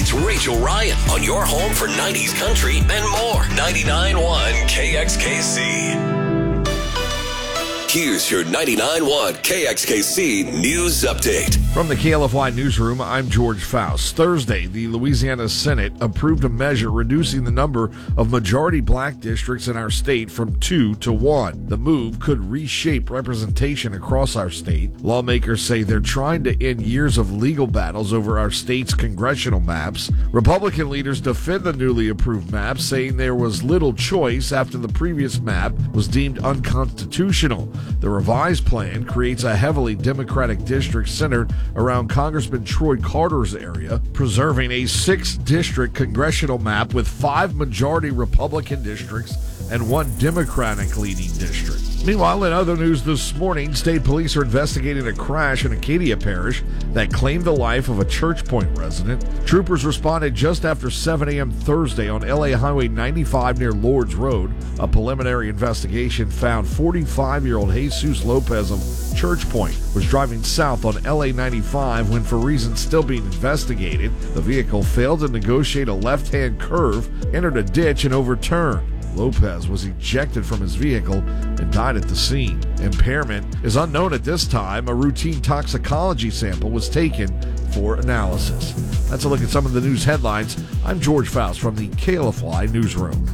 It's Rachel Ryan on your home for 90s country and more. 99.1 KXKC. Here's your 99.1 KXKC News Update. From the KLFY Newsroom, I'm George Faust. Thursday, the Louisiana Senate approved a measure reducing the number of majority black districts in our state from 2 to 1. The move could reshape representation across our state. Lawmakers say they're trying to end years of legal battles over our state's congressional maps. Republican leaders defend the newly approved map, saying there was little choice after the previous map was deemed unconstitutional. The revised plan creates a heavily Democratic district centered around Congressman Troy Carter's area, preserving a 6-district congressional map with 5 majority Republican districts and 1 Democratic-leading district. Meanwhile, in other news this morning, state police are investigating a crash in Acadia Parish that claimed the life of a Church Point resident. Troopers responded just after 7 a.m. Thursday on LA Highway 95 near Lords Road. A preliminary investigation found 45-year-old Jesus Lopez of Church Point was driving south on LA 95 when, for reasons still being investigated, the vehicle failed to negotiate a left-hand curve, entered a ditch, and overturned. Lopez was ejected from his vehicle and died at the scene. Impairment is unknown at this time. A routine toxicology sample was taken for analysis. That's a look at some of the news headlines. I'm George Faust from the KLFY Newsroom.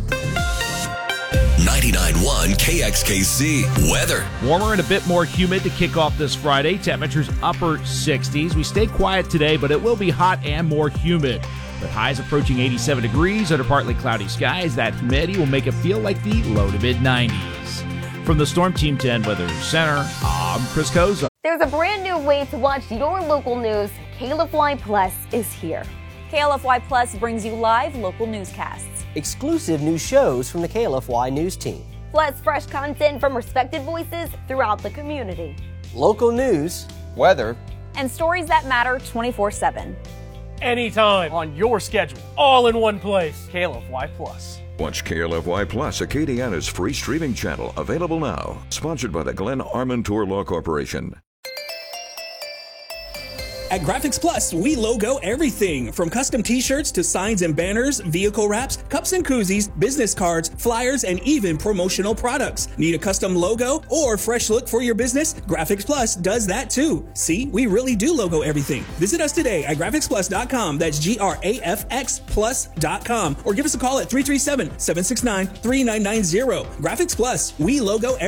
99.1 KXKC weather. Warmer and a bit more humid to kick off this Friday. Temperatures upper 60s. We stay quiet today, but it will be hot and more humid. With highs approaching 87 degrees under partly cloudy skies, that humidity will make it feel like the low to mid-90s. From the Storm Team 10 Weather Center, I'm Chris Koza. There's a brand new way to watch your local news. KLFY Plus is here. KLFY Plus brings you live local newscasts, exclusive new shows from the KLFY News team, plus fresh content from respected voices throughout the community, local news, weather, and stories that matter 24/7. Anytime, on your schedule, all in one place. KLFY Plus. Watch KLFY Plus, Acadiana's free streaming channel, available now. Sponsored by the Glenn Armentor Law Corporation. At Graphics Plus, we logo everything from custom t-shirts to signs and banners, vehicle wraps, cups and koozies, business cards, flyers, and even promotional products. Need a custom logo or fresh look for your business? Graphics Plus does that too. See, we really do logo everything. Visit us today at graphicsplus.com. That's grafxplus.com. Or give us a call at 337-769-3990. Graphics Plus, we logo everything.